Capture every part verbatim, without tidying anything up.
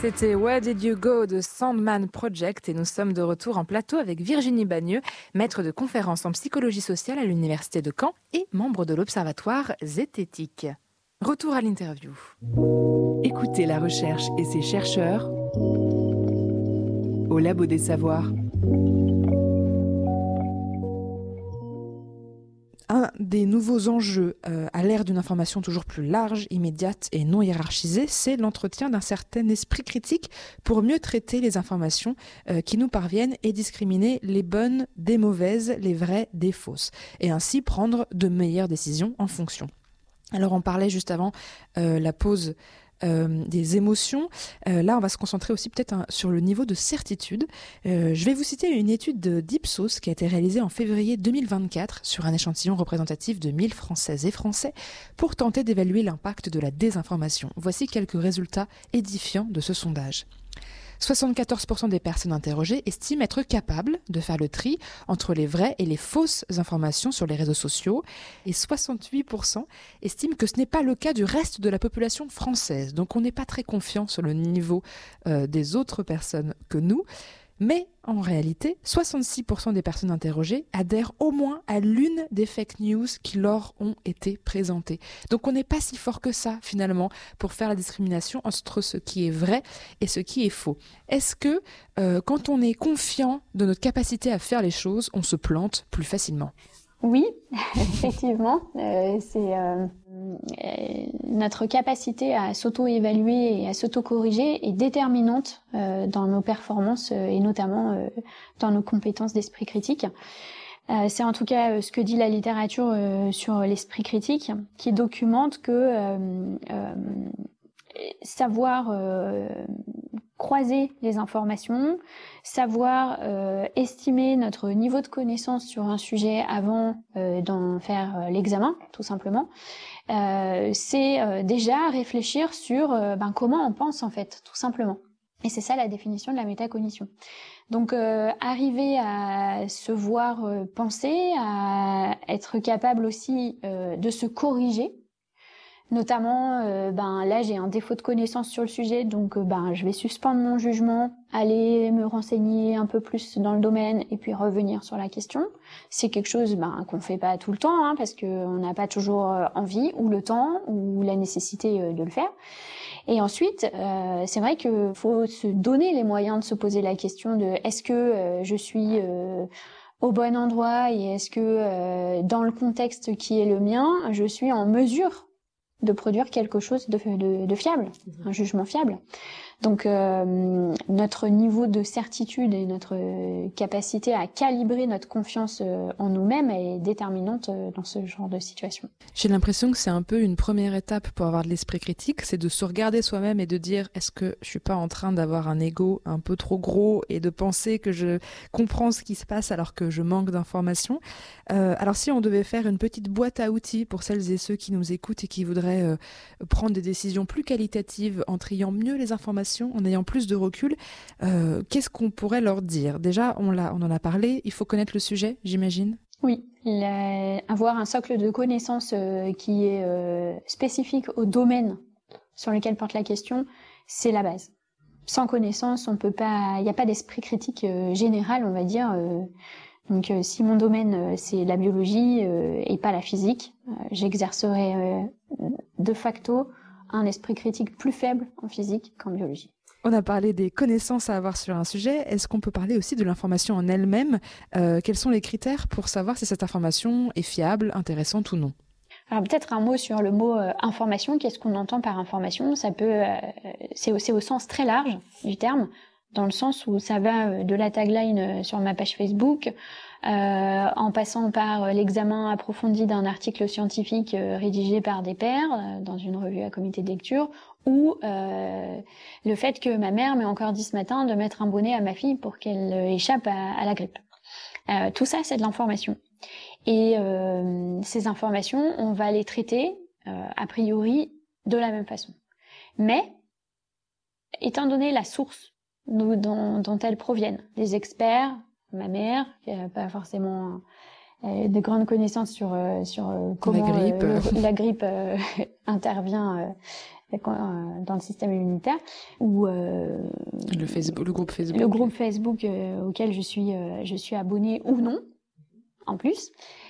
C'était Where Did You Go de Sandman Project et nous sommes de retour en plateau avec Virginie Bagneux, maître de conférences en psychologie sociale à l'Université de Caen et membre de l'Observatoire Zététique. Retour à l'interview. Écoutez la recherche et ses chercheurs au Labo des Savoirs. Un des nouveaux enjeux euh, à l'ère d'une information toujours plus large, immédiate et non hiérarchisée, c'est l'entretien d'un certain esprit critique pour mieux traiter les informations euh, qui nous parviennent et discriminer les bonnes des mauvaises, les vraies des fausses, et ainsi prendre de meilleures décisions en fonction. Alors on parlait juste avant euh, la pause Euh, des émotions. Euh, là, on va se concentrer aussi peut-être hein, sur le niveau de certitude. Euh, je vais vous citer une étude d'Ipsos qui a été réalisée en février deux mille vingt-quatre sur un échantillon représentatif de mille Françaises et Français pour tenter d'évaluer l'impact de la désinformation. Voici quelques résultats édifiants de ce sondage. soixante-quatorze pour cent des personnes interrogées estiment être capables de faire le tri entre les vraies et les fausses informations sur les réseaux sociaux et soixante-huit pour cent estiment que ce n'est pas le cas du reste de la population française. Donc on n'est pas très confiant sur le niveau euh, des autres personnes que nous. Mais en réalité, soixante-six pour cent des personnes interrogées adhèrent au moins à l'une des fake news qui leur ont été présentées. Donc on n'est pas si fort que ça, finalement, pour faire la discrimination entre ce qui est vrai et ce qui est faux. Est-ce que, euh, quand on est confiant de notre capacité à faire les choses, on se plante plus facilement ? Oui, effectivement, euh, c'est euh, notre capacité à s'auto-évaluer et à s'auto-corriger est déterminante euh, dans nos performances euh, et notamment euh, dans nos compétences d'esprit critique. Euh, c'est en tout cas euh, ce que dit la littérature euh, sur l'esprit critique, qui documente que euh, euh, savoir euh, croiser les informations, savoir euh, estimer notre niveau de connaissance sur un sujet avant euh, d'en faire euh, l'examen, tout simplement, euh, c'est euh, déjà réfléchir sur euh, ben, comment on pense en fait, tout simplement. Et c'est ça la définition de la métacognition. Donc euh, arriver à se voir euh, penser, à être capable aussi euh, de se corriger. Notamment, euh, ben là j'ai un défaut de connaissance sur le sujet, donc euh, ben je vais suspendre mon jugement, aller me renseigner un peu plus dans le domaine et puis revenir sur la question. C'est quelque chose ben qu'on fait pas tout le temps, hein, parce que on n'a pas toujours envie ou le temps ou la nécessité euh, de le faire. Et ensuite, euh, c'est vrai que faut se donner les moyens de se poser la question de est-ce que euh, je suis euh, au bon endroit et est-ce que euh, dans le contexte qui est le mien, je suis en mesure de produire quelque chose de, de, de fiable, un jugement fiable. Donc euh, notre niveau de certitude et notre capacité à calibrer notre confiance en nous-mêmes est déterminante dans ce genre de situation. J'ai l'impression que c'est un peu une première étape pour avoir de l'esprit critique, c'est de se regarder soi-même et de dire est-ce que je suis pas en train d'avoir un ego un peu trop gros et de penser que je comprends ce qui se passe alors que je manque d'informations. Euh, alors si on devait faire une petite boîte à outils pour celles et ceux qui nous écoutent et qui voudraient euh, prendre des décisions plus qualitatives en triant mieux les informations, en ayant plus de recul, euh, qu'est-ce qu'on pourrait leur dire ? Déjà, on, l'a, on en a parlé, il faut connaître le sujet, j'imagine ? Oui, la, avoir un socle de connaissances euh, qui est euh, spécifique au domaine sur lequel porte la question, c'est la base. Sans connaissance, on peut pas, il n'y a pas d'esprit critique euh, général, on va dire. Euh, donc, euh, si mon domaine euh, c'est la biologie euh, et pas la physique, euh, j'exercerai euh, de facto un esprit critique plus faible en physique qu'en biologie. On a parlé des connaissances à avoir sur un sujet. Est-ce qu'on peut parler aussi de l'information en elle-même ? euh, Quels sont les critères pour savoir si cette information est fiable, intéressante ou non ? Alors peut-être un mot sur le mot euh, information. Qu'est-ce qu'on entend par information ? Ça peut, euh, c'est, c'est au sens très large du terme, dans le sens où ça va de la tagline sur ma page Facebook, euh, en passant par l'examen approfondi d'un article scientifique euh, rédigé par des pairs euh, dans une revue à comité de lecture, ou euh, le fait que ma mère m'ait encore dit ce matin de mettre un bonnet à ma fille pour qu'elle échappe à, à la grippe. Euh, tout ça, c'est de l'information. Et euh, ces informations, on va les traiter euh, a priori de la même façon. Mais, étant donné la source dont, dont elles proviennent, des experts, ma mère, qui n'a pas forcément euh, de grandes connaissances sur, euh, sur euh, comment la grippe, euh, le, la grippe euh, intervient euh, dans le système immunitaire, ou euh, le, Facebook, le groupe Facebook, le groupe Facebook euh, auquel je suis, euh, je suis abonnée ou non, en plus.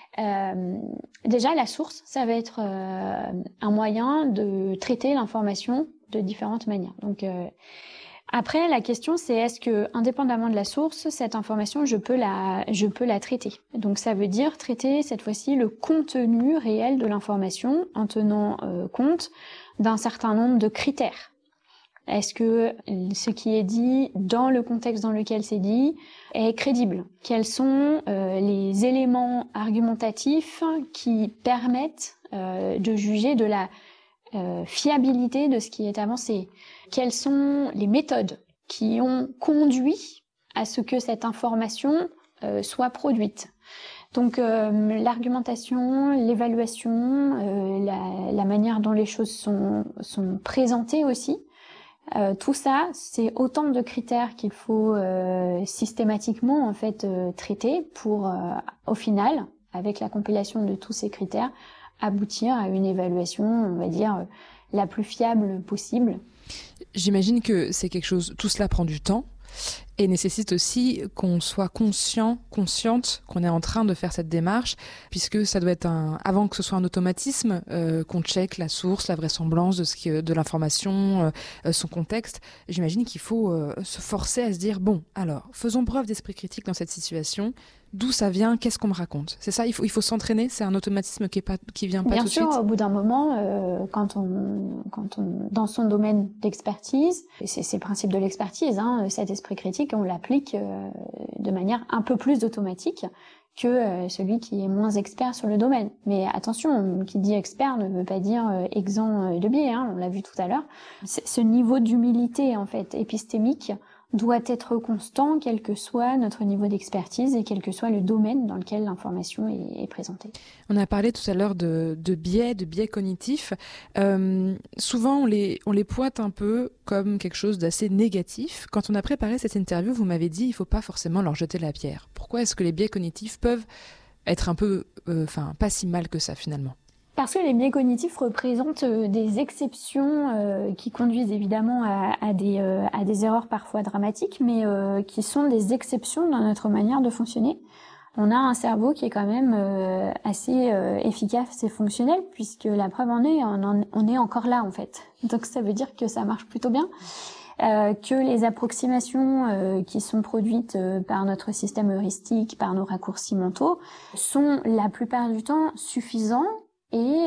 Euh, déjà, la source, ça va être euh, un moyen de traiter l'information de différentes manières. Donc, euh, après, la question, c'est est-ce que, indépendamment de la source, cette information, je peux la, je peux la traiter. Donc, ça veut dire traiter cette fois-ci le contenu réel de l'information en tenant euh, compte d'un certain nombre de critères. Est-ce que ce qui est dit dans le contexte dans lequel c'est dit est crédible? Quels sont euh, les éléments argumentatifs qui permettent euh, de juger de la euh, fiabilité de ce qui est avancé? Quelles sont les méthodes qui ont conduit à ce que cette information euh, soit produite? Donc euh, l'argumentation, l'évaluation, euh, la, la manière dont les choses sont, sont présentées aussi, euh, tout ça, c'est autant de critères qu'il faut euh, systématiquement en fait euh, traiter pour, euh, au final, avec la compilation de tous ces critères, aboutir à une évaluation, on va dire, euh, la plus fiable possible. J'imagine que c'est quelque chose, tout cela prend du temps et nécessite aussi qu'on soit conscient, consciente qu'on est en train de faire cette démarche, puisque ça doit être un, avant que ce soit un automatisme, euh, qu'on check la source, la vraisemblance de ce qui, de l'information, euh, son contexte. J'imagine qu'il faut euh, se forcer à se dire, bon, alors, faisons preuve d'esprit critique dans cette situation. D'où ça vient? Qu'est-ce qu'on me raconte? C'est ça, il faut, il faut s'entraîner. C'est un automatisme qui est pas, qui vient pas Bien tout sûr, de suite. Au bout d'un moment, euh, quand on, quand on, dans son domaine d'expertise, c'est, c'est le principe de l'expertise, hein, cet esprit critique, on l'applique euh, de manière un peu plus automatique que euh, celui qui est moins expert sur le domaine. Mais attention, qui dit expert ne veut pas dire euh, exempt de biais, hein, on l'a vu tout à l'heure. C'est, ce niveau d'humilité, en fait, épistémique, doit être constant, quel que soit notre niveau d'expertise et quel que soit le domaine dans lequel l'information est, est présentée. On a parlé tout à l'heure de, de biais, de biais cognitifs. Euh, souvent, on les, on les pointe un peu comme quelque chose d'assez négatif. Quand on a préparé cette interview, vous m'avez dit qu'il ne faut pas forcément leur jeter la pierre. Pourquoi est-ce que les biais cognitifs peuvent être un peu, enfin, euh, pas si mal que ça finalement ? Parce que les biais cognitifs représentent euh, des exceptions euh, qui conduisent évidemment à, à, des, euh, à des erreurs parfois dramatiques, mais euh, qui sont des exceptions dans notre manière de fonctionner. On a un cerveau qui est quand même euh, assez euh, efficace et fonctionnel, puisque la preuve en est, on, en, on est encore là en fait. Donc ça veut dire que ça marche plutôt bien. Euh, que les approximations euh, qui sont produites euh, par notre système heuristique, par nos raccourcis mentaux, sont la plupart du temps suffisants et